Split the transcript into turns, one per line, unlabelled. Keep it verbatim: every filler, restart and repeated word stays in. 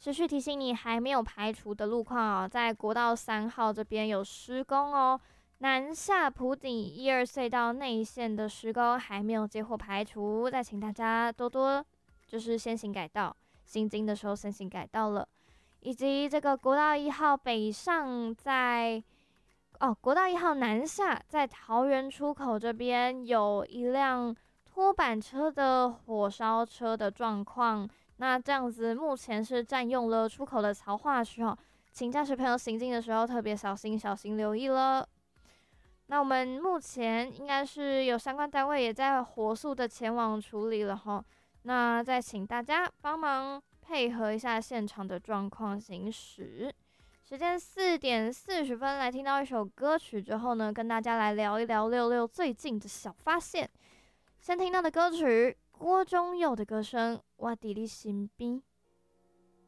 持续提醒你，还没有排除的路况哦，在国道三号这边有施工哦，南下埔顶一二隧道内线的施工还没有接获排除，再请大家多多就是先行改道，行经的时候先行改道了，以及这个国道一号北上在。哦，国道一号南下，在桃园出口这边有一辆拖板车的火烧车的状况，那这样子目前是占用了出口的槽化区哦，请驾驶朋友行进的时候特别小心，小心留意了。那我们目前应该是有相关单位也在火速的前往处理了哈，那再请大家帮忙配合一下现场的状况行驶。时间四点四十分，来听到一首歌曲之后呢，跟大家来聊一聊六六最近的小发现。先听到的歌曲，郭忠佑的歌声《我伫你身边》。